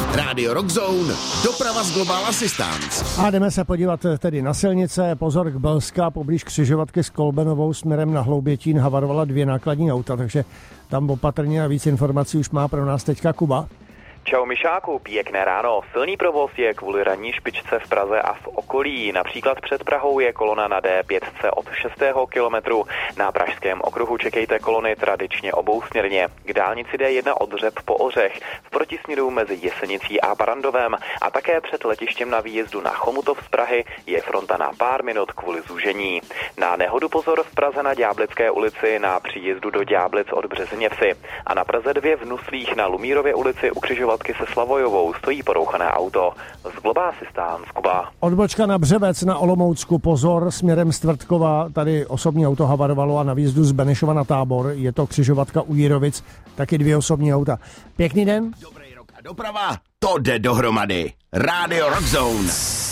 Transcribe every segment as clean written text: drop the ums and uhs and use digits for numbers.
Radio Rockzone, doprava z Global Assistance. A jdeme se podívat tedy na silnice. Pozor, Belska, poblíž křižovatky s Kolbenovou směrem na Hloubětín havarovala 2 nákladní auta, takže tam opatrně a víc informací už má pro nás teďka Kuba. Čau Mišáku, pěkné ráno. Silný provoz je kvůli ranní špičce v Praze a v okolí. Například před Prahou je kolona na D5 od 6. kilometru. Na pražském okruhu čekejte kolony tradičně obousměrně. K dálnici D1 od Řep po Ořech, v protisměru mezi Jesenicí a Barandovem a také před letištěm na výjezdu na Chomutov z Prahy je fronta na pár minut kvůli zúžení. Na nehodu pozor v Praze na Ďáblické ulici na příjezdu do Ďáblic od Březiněvsi a na Praze 2 v Nuslích na Lumírově ulici u křižovatky se Slavojovou stojí porouchané auto. Z Global Assistance, Kuba. Odbočka na Břevec na Olomoucku, pozor, směrem z Tvrdkova, tady osobní auto havarovalo a na výjezdu z Benešova na Tábor, je to křižovatka u Jirovic, taky 2 osobní auta. Pěkný den. Dobrý rok a doprava, to jde dohromady. Radio Rockzone.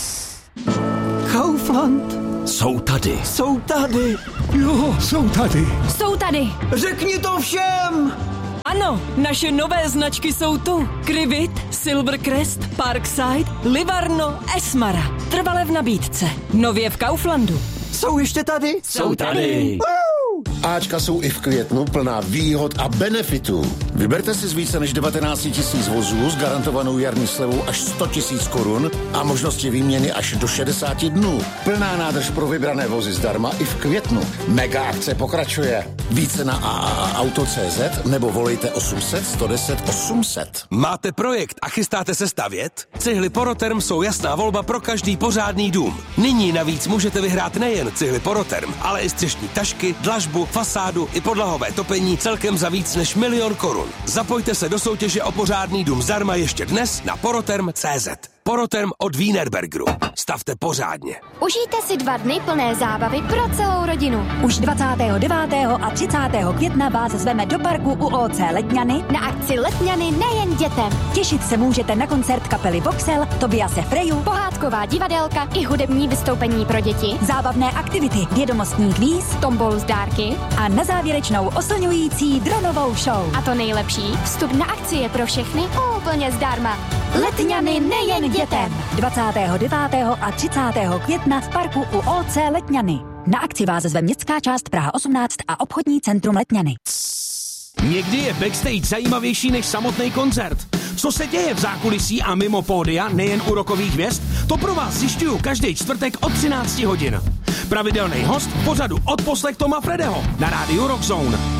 Kaufland. Jsou tady. Jsou tady. Jo, jsou tady. Jsou tady. Řekni to všem. Ano, naše nové značky jsou tu. Krivit, Silvercrest, Parkside, Livarno, Esmara. Trvale v nabídce. Nově v Kauflandu. Jsou ještě tady? Jsou tady. Ačka jsou i v květnu plná výhod a benefitů. Vyberte si z více než 19 000 vozů s garantovanou jarní slevou až 100 000 korun a možnosti výměny až do 60 dnů. Plná nádrž pro vybrané vozy zdarma i v květnu. Mega akce pokračuje. Více na AAAuto.cz nebo volejte 800 110 800. Máte projekt a chystáte se stavět? Cihly Poroterm jsou jasná volba pro každý pořádný dům. Nyní navíc můžete vyhrát nejen cihly Poroterm, ale i střešní tašky, dlažbu, fasádu i podlahové topení celkem za víc než 1 000 000 korun. Zapojte se do soutěže o pořádný dům zdarma ještě dnes na poroterm.cz. Poroterm od Wienerbergeru. Stavte pořádně. Užijte si 2 dny plné zábavy pro celou rodinu. Už 29. a 30. května vás zveme do parku u OC Letňany na akci Letňany nejen dětem. Těšit se můžete na koncert kapely Voxel, Tobiase Freju, pohádková divadelka i hudební vystoupení pro děti, zábavné aktivity, vědomostní kvíz, tombolu z dárky a na závěrečnou oslňující dronovou show. A to nejlepší, vstup na akci je pro všechny úplně zdarma. Letňany nejen dětem. 29. a 30. května v parku u OC Letňany. Na akci vás zve městská část Praha 18 a obchodní centrum Letňany. Někdy je backstage zajímavější než samotný koncert. Co se děje v zákulisí a mimo pódia, nejen u rockových hvězd, to pro vás zjišťuju každý čtvrtek od 13 hodin. Pravidelný host v pořadu Odposlech Toma Fredeho na rádiu Rockzone.